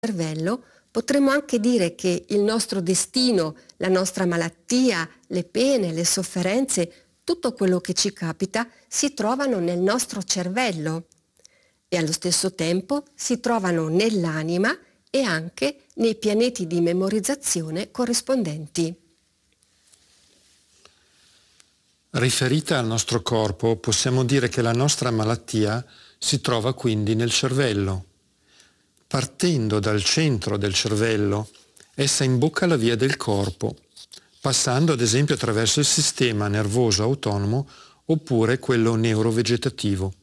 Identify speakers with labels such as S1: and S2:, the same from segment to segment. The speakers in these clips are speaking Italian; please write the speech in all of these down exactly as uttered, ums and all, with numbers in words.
S1: cervello, potremmo anche dire che il nostro destino, la nostra malattia, le pene, le sofferenze, tutto quello che ci capita si trovano nel nostro cervello e allo stesso tempo si trovano nell'anima e anche nei pianeti di memorizzazione corrispondenti.
S2: Riferita al nostro corpo, possiamo dire che la nostra malattia si trova quindi nel cervello. Partendo dal centro del cervello, essa imbocca la via del corpo, passando ad esempio attraverso il sistema nervoso autonomo oppure quello neurovegetativo.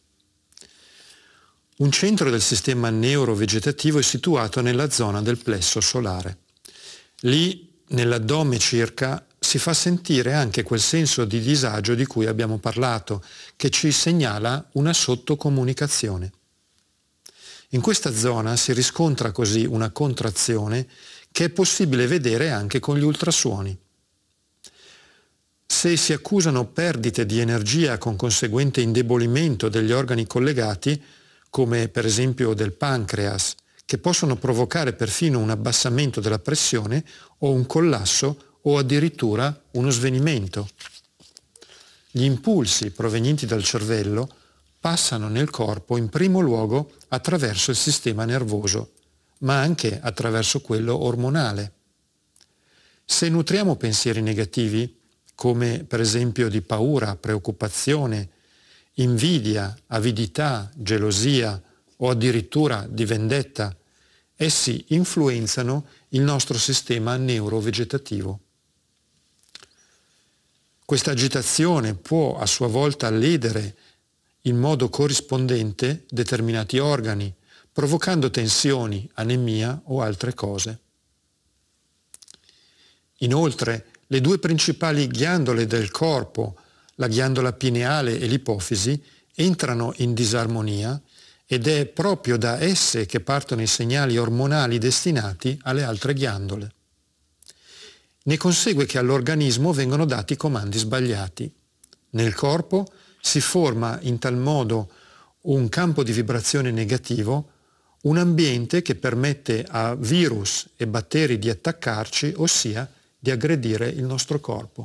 S2: Un centro del sistema neurovegetativo è situato nella zona del plesso solare. Lì, nell'addome circa, si fa sentire anche quel senso di disagio di cui abbiamo parlato, che ci segnala una sottocomunicazione. In questa zona si riscontra così una contrazione che è possibile vedere anche con gli ultrasuoni. Se si accusano perdite di energia con conseguente indebolimento degli organi collegati, come per esempio del pancreas, che possono provocare perfino un abbassamento della pressione o un collasso o addirittura uno svenimento. Gli impulsi provenienti dal cervello passano nel corpo in primo luogo attraverso il sistema nervoso, ma anche attraverso quello ormonale. Se nutriamo pensieri negativi, come per esempio di paura, preoccupazione, invidia, avidità, gelosia o addirittura di vendetta, essi influenzano il nostro sistema neurovegetativo. Questa agitazione può a sua volta ledere in modo corrispondente determinati organi, provocando tensioni, anemia o altre cose. Inoltre, le due principali ghiandole del corpo, la ghiandola pineale e l'ipofisi, entrano in disarmonia ed è proprio da esse che partono i segnali ormonali destinati alle altre ghiandole. Ne consegue che all'organismo vengono dati comandi sbagliati. Nel corpo si forma in tal modo un campo di vibrazione negativo, un ambiente che permette a virus e batteri di attaccarci, ossia di aggredire il nostro corpo.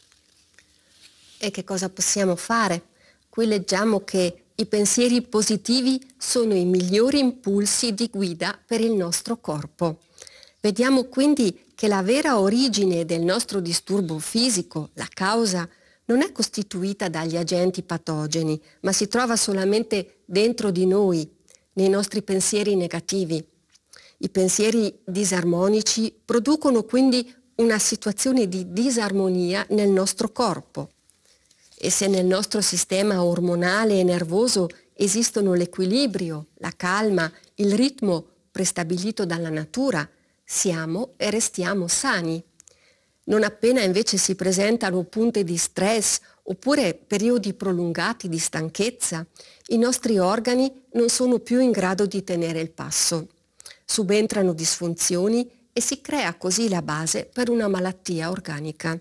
S1: E che cosa possiamo fare? Qui leggiamo che i pensieri positivi sono i migliori impulsi di guida per il nostro corpo. Vediamo quindi che la vera origine del nostro disturbo fisico, la causa, non è costituita dagli agenti patogeni, ma si trova solamente dentro di noi, nei nostri pensieri negativi. I pensieri disarmonici producono quindi una situazione di disarmonia nel nostro corpo. E se nel nostro sistema ormonale e nervoso esistono l'equilibrio, la calma, il ritmo prestabilito dalla natura, siamo e restiamo sani. Non appena invece si presentano punte di stress oppure periodi prolungati di stanchezza, i nostri organi non sono più in grado di tenere il passo. Subentrano disfunzioni e si crea così la base per una malattia organica.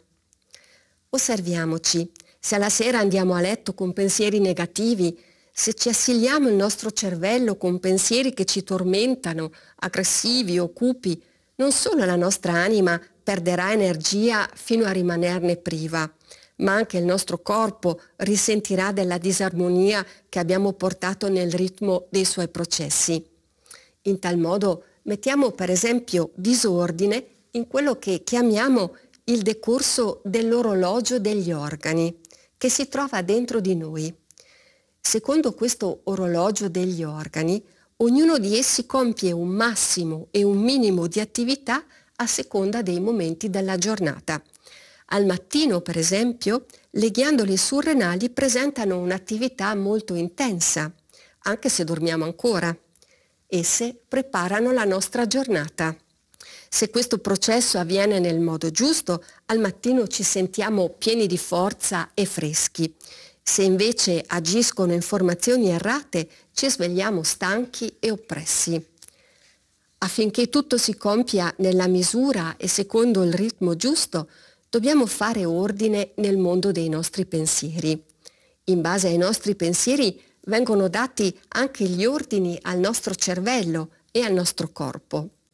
S1: Osserviamoci, se alla sera andiamo a letto con pensieri negativi, se ci assiliamo il nostro cervello con pensieri che ci tormentano, aggressivi o cupi, non solo la nostra anima perderà energia fino a rimanerne priva, ma anche il nostro corpo risentirà della disarmonia che abbiamo portato nel ritmo dei suoi processi. In tal modo mettiamo per esempio disordine in quello che chiamiamo il decorso dell'orologio degli organi, che si trova dentro di noi. Secondo questo orologio degli organi, ognuno di essi compie un massimo e un minimo di attività a seconda dei momenti della giornata. Al mattino, per esempio, le ghiandole surrenali presentano un'attività molto intensa, anche se dormiamo ancora. Esse preparano la nostra giornata. Se questo processo avviene nel modo giusto, al mattino ci sentiamo pieni di forza e freschi. Se invece agiscono informazioni errate, ci svegliamo stanchi e oppressi. Affinché tutto si compia nella misura e secondo il ritmo giusto, dobbiamo fare ordine nel mondo dei nostri pensieri. In base ai nostri pensieri vengono dati anche gli ordini al nostro cervello e al nostro corpo.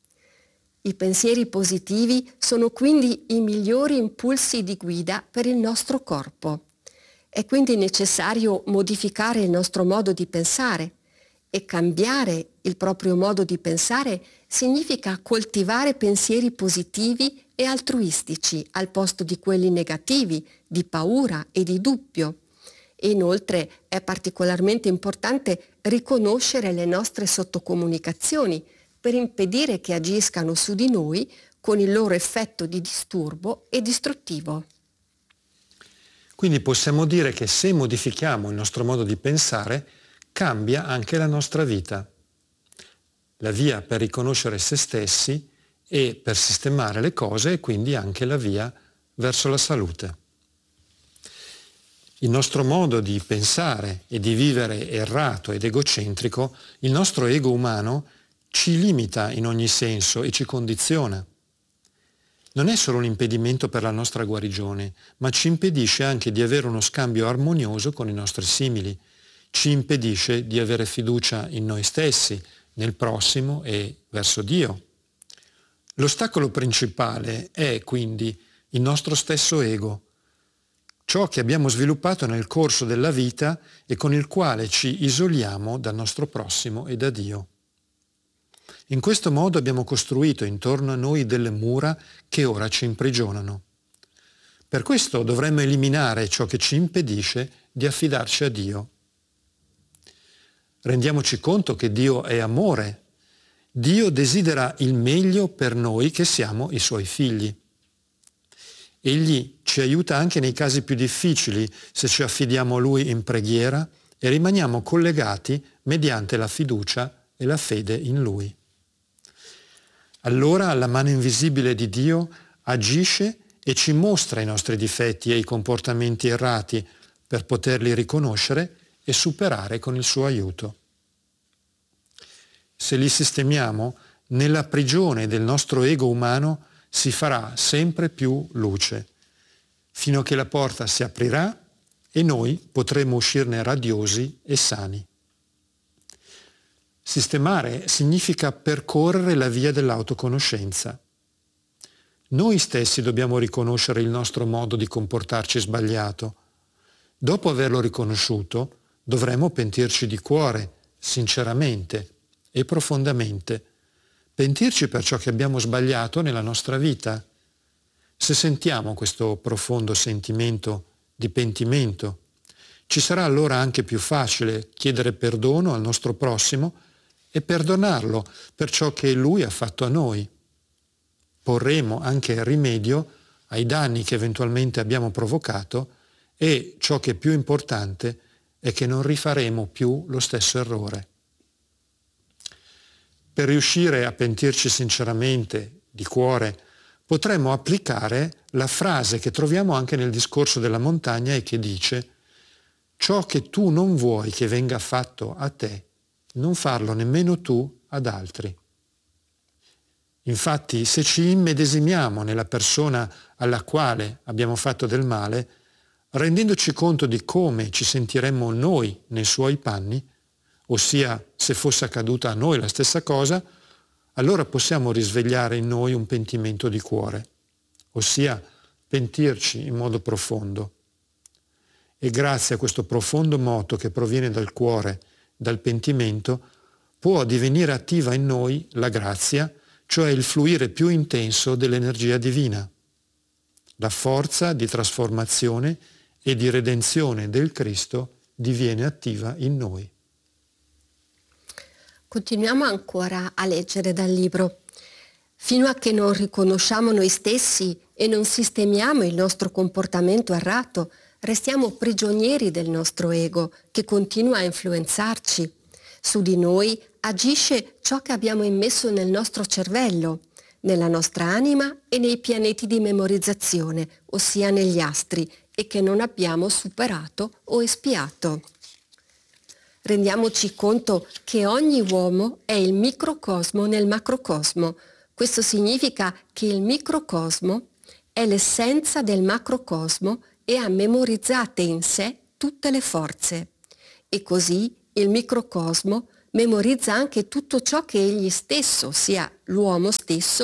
S1: I pensieri positivi sono quindi i migliori impulsi di guida per il nostro corpo. È quindi necessario modificare il nostro modo di pensare e cambiare il proprio modo di pensare significa coltivare pensieri positivi e altruistici al posto di quelli negativi, di paura e di dubbio. E inoltre è particolarmente importante riconoscere le nostre sottocomunicazioni per impedire che agiscano su di noi con il loro effetto di disturbo e distruttivo.
S2: Quindi possiamo dire che se modifichiamo il nostro modo di pensare, cambia anche la nostra vita. La via per riconoscere se stessi e per sistemare le cose e quindi anche la via verso la salute. Il nostro modo di pensare e di vivere errato ed egocentrico, il nostro ego umano, ci limita in ogni senso e ci condiziona. Non è solo un impedimento per la nostra guarigione, ma ci impedisce anche di avere uno scambio armonioso con i nostri simili, ci impedisce di avere fiducia in noi stessi, nel prossimo e verso Dio. L'ostacolo principale è quindi il nostro stesso ego, ciò che abbiamo sviluppato nel corso della vita e con il quale ci isoliamo dal nostro prossimo e da Dio. In questo modo abbiamo costruito intorno a noi delle mura che ora ci imprigionano. Per questo dovremmo eliminare ciò che ci impedisce di affidarci a Dio. Rendiamoci conto che Dio è amore. Dio desidera il meglio per noi che siamo i Suoi figli. Egli ci aiuta anche nei casi più difficili se ci affidiamo a Lui in preghiera e rimaniamo collegati mediante la fiducia e la fede in Lui. Allora la mano invisibile di Dio agisce e ci mostra i nostri difetti e i comportamenti errati per poterli riconoscere e superare con il suo aiuto. Se li sistemiamo, nella prigione del nostro ego umano si farà sempre più luce, fino a che la porta si aprirà e noi potremo uscirne radiosi e sani. Sistemare significa percorrere la via dell'autoconoscenza. Noi stessi dobbiamo riconoscere il nostro modo di comportarci sbagliato. Dopo averlo riconosciuto, dovremo pentirci di cuore, sinceramente e profondamente. Pentirci per ciò che abbiamo sbagliato nella nostra vita. Se sentiamo questo profondo sentimento di pentimento, ci sarà allora anche più facile chiedere perdono al nostro prossimo e perdonarlo per ciò che Lui ha fatto a noi. Porremo anche rimedio ai danni che eventualmente abbiamo provocato e, ciò che è più importante, è che non rifaremo più lo stesso errore. Per riuscire a pentirci sinceramente, di cuore, potremmo applicare la frase che troviamo anche nel discorso della montagna e che dice: ciò che tu non vuoi che venga fatto a te, non farlo nemmeno tu ad altri. Infatti, se ci immedesimiamo nella persona alla quale abbiamo fatto del male, rendendoci conto di come ci sentiremmo noi nei suoi panni, ossia se fosse accaduta a noi la stessa cosa, allora possiamo risvegliare in noi un pentimento di cuore, ossia pentirci in modo profondo. E grazie a questo profondo moto che proviene dal cuore, dal pentimento, può divenire attiva in noi la grazia, cioè il fluire più intenso dell'energia divina, la forza di trasformazione e di redenzione del Cristo diviene attiva in noi.
S1: Continuiamo ancora a leggere dal libro. Fino a che non riconosciamo noi stessi e non sistemiamo il nostro comportamento errato, restiamo prigionieri del nostro ego che continua a influenzarci. Su di noi agisce ciò che abbiamo immesso nel nostro cervello, nella nostra anima e nei pianeti di memorizzazione, ossia negli astri, e che non abbiamo superato o espiato. Rendiamoci conto che ogni uomo è il microcosmo nel macrocosmo. Questo significa che il microcosmo è l'essenza del macrocosmo e ha memorizzate in sé tutte le forze. E così il microcosmo memorizza anche tutto ciò che egli stesso, ossia l'uomo stesso,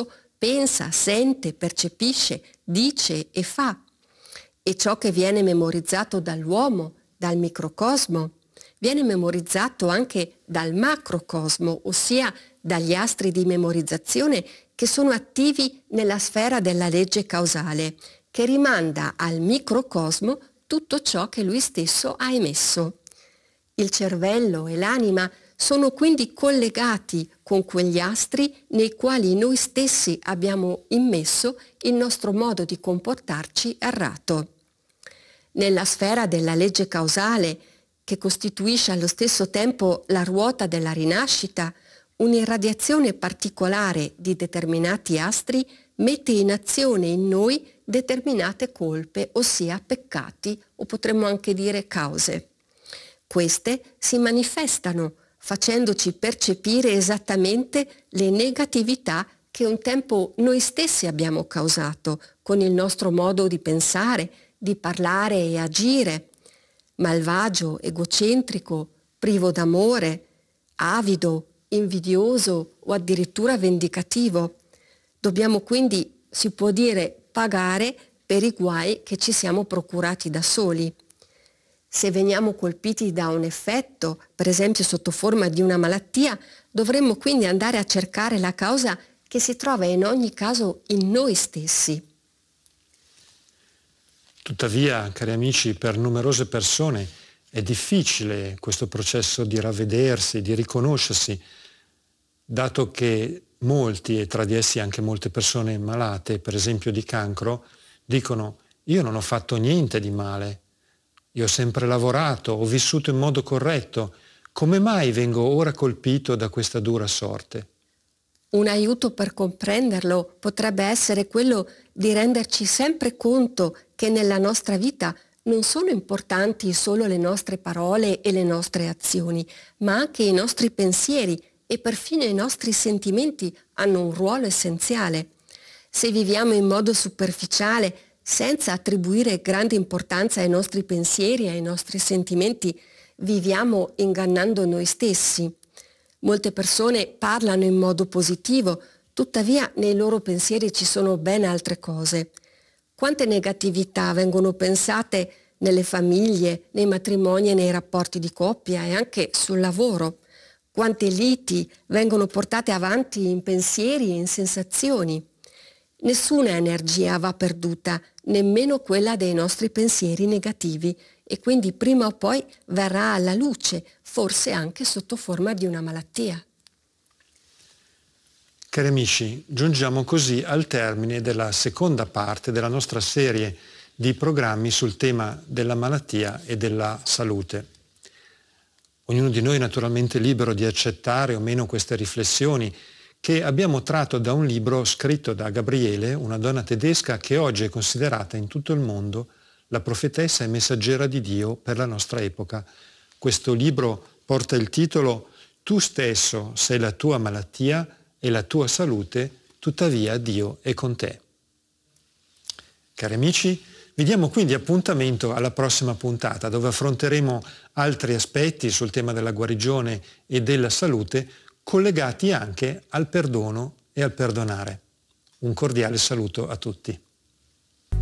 S1: pensa, sente, percepisce, dice e fa. E ciò che viene memorizzato dall'uomo, dal microcosmo, viene memorizzato anche dal macrocosmo, ossia dagli astri di memorizzazione che sono attivi nella sfera della legge causale, che rimanda al microcosmo tutto ciò che lui stesso ha emesso. Il cervello e l'anima sono quindi collegati con quegli astri nei quali noi stessi abbiamo immesso il nostro modo di comportarci errato. Nella sfera della legge causale, che costituisce allo stesso tempo la ruota della rinascita, un'irradiazione particolare di determinati astri mette in azione in noi determinate colpe, ossia peccati, o potremmo anche dire cause. Queste si manifestano facendoci percepire esattamente le negatività che un tempo noi stessi abbiamo causato con il nostro modo di pensare, di parlare e agire, malvagio, egocentrico, privo d'amore, avido, invidioso o addirittura vendicativo. Dobbiamo quindi, si può dire, pagare per i guai che ci siamo procurati da soli. Se veniamo colpiti da un effetto, per esempio sotto forma di una malattia, dovremmo quindi andare a cercare la causa che si trova in ogni caso in noi stessi.
S2: Tuttavia, cari amici, per numerose persone è difficile questo processo di ravvedersi, di riconoscersi, dato che molti, e tra di essi anche molte persone malate, per esempio di cancro, dicono: io non ho fatto niente di male, io ho sempre lavorato, ho vissuto in modo corretto, come mai vengo ora colpito da questa dura sorte?
S1: Un aiuto per comprenderlo potrebbe essere quello di renderci sempre conto che nella nostra vita non sono importanti solo le nostre parole e le nostre azioni, ma anche i nostri pensieri e perfino i nostri sentimenti hanno un ruolo essenziale. Se viviamo in modo superficiale, senza attribuire grande importanza ai nostri pensieri e ai nostri sentimenti, viviamo ingannando noi stessi. Molte persone parlano in modo positivo, tuttavia nei loro pensieri ci sono ben altre cose. Quante negatività vengono pensate nelle famiglie, nei matrimoni e nei rapporti di coppia e anche sul lavoro. Quante liti vengono portate avanti in pensieri e in sensazioni. Nessuna energia va perduta, nemmeno quella dei nostri pensieri negativi, e quindi prima o poi verrà alla luce, forse anche sotto forma di una malattia.
S2: Cari amici, giungiamo così al termine della seconda parte della nostra serie di programmi sul tema della malattia e della salute. Ognuno di noi è naturalmente libero di accettare o meno queste riflessioni che abbiamo tratto da un libro scritto da Gabriele, una donna tedesca che oggi è considerata in tutto il mondo la profetessa e messaggera di Dio per la nostra epoca. Questo libro porta il titolo Tu stesso sei la tua malattia e la tua salute, tuttavia Dio è con te. Cari amici, vi diamo quindi appuntamento alla prossima puntata, dove affronteremo altri aspetti sul tema della guarigione e della salute, collegati anche al perdono e al perdonare. Un cordiale saluto a tutti.